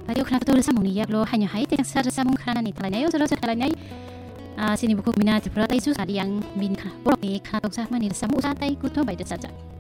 Payo kana to sa mong niyak lo hanyo hay te sa mong kana ni tala nayo sa kala nay sini buku minati prata isu yang bin kana borok kana to sa mani sa mo sa tay kuto bay da sa